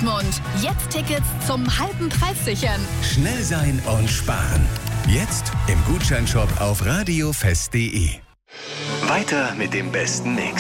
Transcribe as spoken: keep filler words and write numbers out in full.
Dortmund. Jetzt Tickets zum halben Preis sichern. Schnell sein und sparen. Jetzt im Gutscheinshop auf radiofest punkt de. Weiter mit dem besten Mix.